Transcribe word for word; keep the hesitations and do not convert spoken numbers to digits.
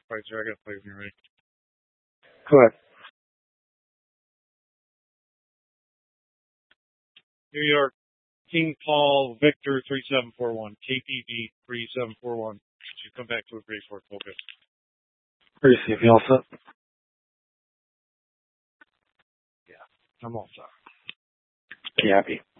fights here. I gotta play with you, ready? Go ahead. New York, King Paul, Victor, three seven four one. K P V, three seven four one. You come back to a three four. Focus. Receive. You all set? Yeah, I'm all set. Be happy.